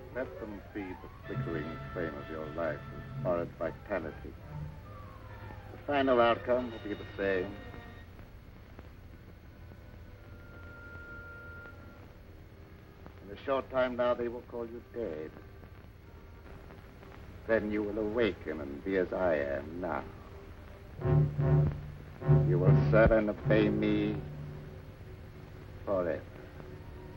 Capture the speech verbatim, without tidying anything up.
Let them feed the flickering flame of your life with borrowed vitality. The final outcome will be the same. In a short time now, they will call you dead. Then you will awaken and be as I am now. You will serve and obey me forever.